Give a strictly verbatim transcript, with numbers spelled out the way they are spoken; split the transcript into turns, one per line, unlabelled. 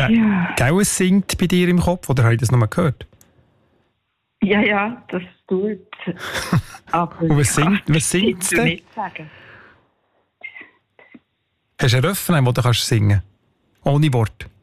Ja.
Gell, es singt bei dir im Kopf, oder habe ich das nochmal gehört?
Ja, ja, das tut. Aber
Und was
ich kann
singt, was singt es
dir
denn?
nicht sagen.
Hast du einen Refrain, den du kannst singen kannst? Ohne Wort?